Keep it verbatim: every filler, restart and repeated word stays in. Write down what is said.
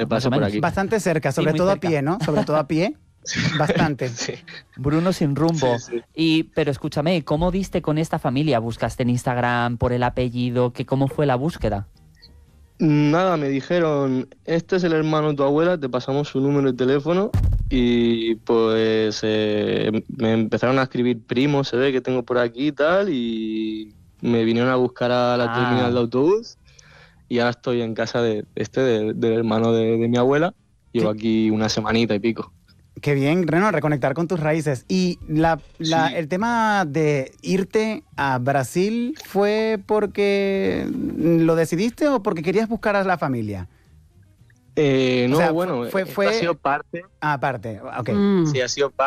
me paso por aquí. Bastante cerca, sobre Sí, todo cerca. a pie, ¿no? Sobre todo a pie. Bastante. Sí. Bruno sin rumbo. Sí, sí. Y, pero escúchame, ¿cómo diste con esta familia? ¿Buscaste en Instagram por el apellido? ¿Qué, ¿Cómo fue la búsqueda? Nada, me dijeron, este es el hermano de tu abuela, te pasamos su número de teléfono y pues eh, me empezaron a escribir primos, se ve que tengo por aquí y tal, y me vinieron a buscar a la Ah. terminal de autobús y ahora estoy en casa de este, de- del hermano de, de mi abuela. Llevo ¿Qué? aquí una semanita y pico. Qué bien, Reno, reconectar con tus raíces. Y la, la- Sí. el tema de irte a Brasil, ¿fue porque lo decidiste o porque querías buscar a la familia? Eh, O no, sea, bueno, fue- esto fue- ha sido parte, Ah, aparte, ok. Mm. sí, ha sido parte